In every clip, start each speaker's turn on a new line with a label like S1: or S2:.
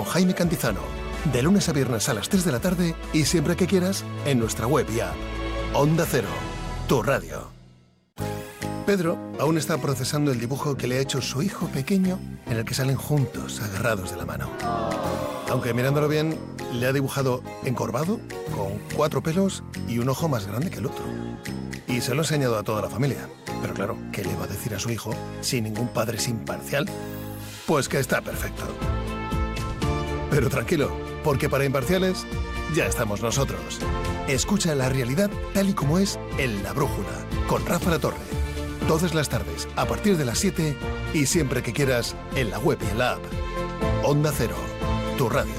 S1: con Jaime Cantizano. De lunes a viernes a las 3 de la tarde y siempre que quieras en nuestra web y app. Onda Cero, tu radio. Pedro aún está procesando el dibujo que le ha hecho su hijo pequeño en el que salen juntos, agarrados de la mano. Aunque mirándolo bien, le ha dibujado encorvado, con 4 pelos y un ojo más grande que el otro. Y se lo ha enseñado a toda la familia. Pero claro, ¿qué le va a decir a su hijo si ningún padre es imparcial? Pues que está perfecto. Pero tranquilo, porque para imparciales ya estamos nosotros. Escucha la realidad tal y como es en La Brújula, con Rafa La Torre. Todas las tardes, a partir de las 7 y siempre que quieras, en la web y en la app. Onda Cero, tu radio.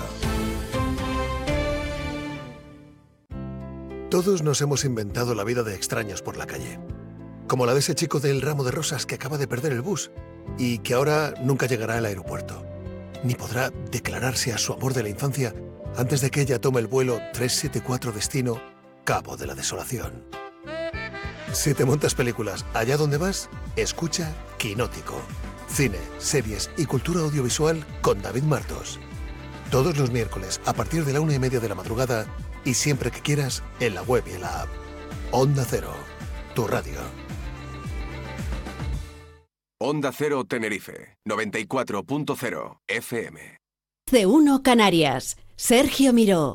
S1: Todos nos hemos inventado la vida de extraños por la calle. Como la de ese chico del ramo de rosas que acaba de perder el bus y que ahora nunca llegará al aeropuerto. Ni podrá declararse a su amor de la infancia antes de que ella tome el vuelo 374 destino Cabo de la Desolación. Si te montas películas allá donde vas, escucha Quinótico. Cine, series y cultura audiovisual con David Martos. Todos los miércoles a partir de la 1:30 de la madrugada y siempre que quieras en la web y en la app. Onda Cero, tu radio.
S2: Onda Cero Tenerife, 94.0 FM.
S3: C1 Canarias, Sergio Miró.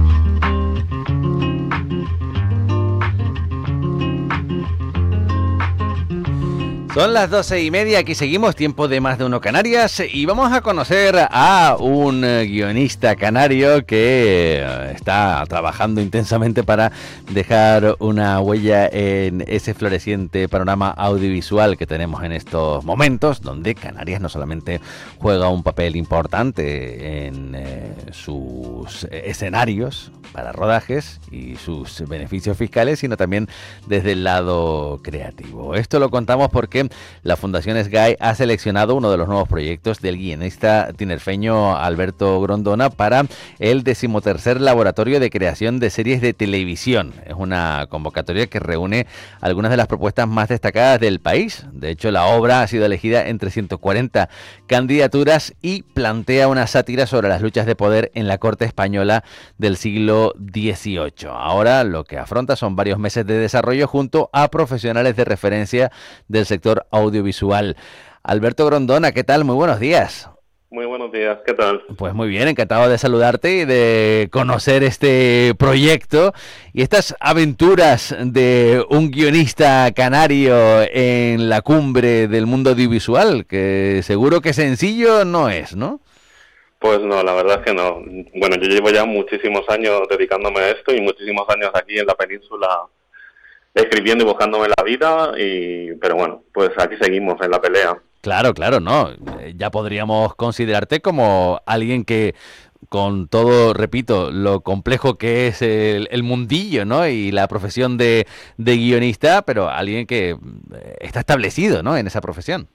S4: Son las 12:30, aquí seguimos, tiempo de Más de Uno Canarias, y vamos a conocer a un guionista canario que está trabajando intensamente para dejar una huella en ese floreciente panorama audiovisual que tenemos en estos momentos, donde Canarias no solamente juega un papel importante en sus escenarios para rodajes y sus beneficios fiscales, sino también desde el lado creativo. Esto lo contamos porque la Fundación SGAE ha seleccionado uno de los nuevos proyectos del guionista tinerfeño Alberto Grondona para el 13º Laboratorio de Creación de Series de Televisión. Es una convocatoria que reúne algunas de las propuestas más destacadas del país. De hecho, la obra ha sido elegida entre 140 candidaturas y plantea una sátira sobre las luchas de poder en la corte española del siglo XVIII. Ahora lo que afronta son varios meses de desarrollo junto a profesionales de referencia del sector audiovisual. Alberto Grondona, ¿qué tal? Muy buenos días.
S5: Muy buenos días, ¿qué tal?
S4: Pues muy bien, encantado de saludarte y de conocer este proyecto y estas aventuras de un guionista canario en la cumbre del mundo audiovisual, que seguro que sencillo no es, ¿no?
S5: Pues no, la verdad es que no. Bueno, yo llevo ya muchísimos años dedicándome a esto y muchísimos años aquí en la península escribiendo y buscándome la vida, pero bueno, pues aquí seguimos en la pelea.
S4: Claro, no. Ya podríamos considerarte como alguien que, con todo, repito, lo complejo que es el mundillo, ¿no? Y la profesión de guionista, pero alguien que está establecido, ¿no? En esa profesión.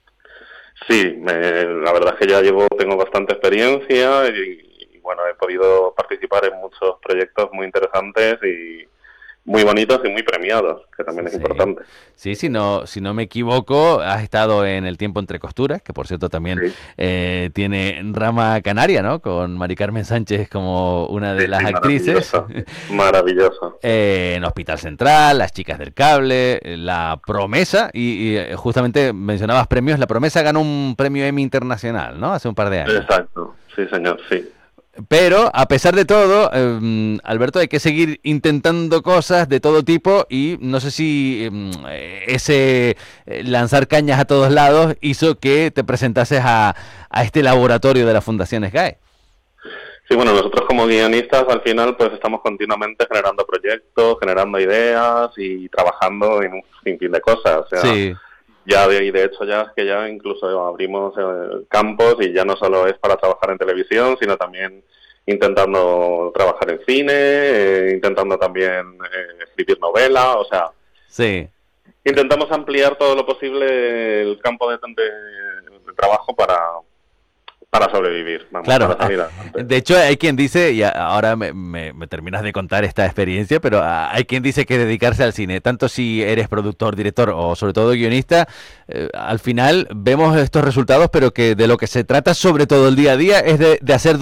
S5: Sí, la verdad es que ya tengo bastante experiencia y bueno, he podido participar en muchos proyectos muy interesantes y muy bonitos y muy premiados, que también es importante.
S4: Sí, si no me equivoco, has estado en El tiempo entre costuras, que por cierto también tiene rama canaria, ¿no? Con Mari Carmen Sánchez como una de las actrices.
S5: Maravilloso.
S4: En Hospital Central, Las chicas del cable, La promesa, y justamente mencionabas premios. La promesa ganó un premio Emmy internacional, ¿no? Hace un par de años.
S5: Exacto, sí señor, sí.
S4: Pero, a pesar de todo, Alberto, hay que seguir intentando cosas de todo tipo y no sé si ese lanzar cañas a todos lados hizo que te presentases a este laboratorio de la Fundación SGAE.
S5: Sí, bueno, nosotros como guionistas al final pues estamos continuamente generando proyectos, generando ideas y trabajando en un sinfín de cosas. O sea,
S4: sí.
S5: De hecho ya incluso abrimos campos y ya no solo es para trabajar en televisión, sino también intentando trabajar en cine, intentando también escribir novela, o sea,
S4: sí.
S5: Intentamos ampliar todo lo posible el campo de trabajo para sobrevivir. Vamos,
S4: claro,
S5: para
S4: de hecho hay quien dice, y ahora me terminas de contar esta experiencia, pero hay quien dice que dedicarse al cine, tanto si eres productor, director o sobre todo guionista, al final vemos estos resultados, pero que de lo que se trata sobre todo el día a día es de hacer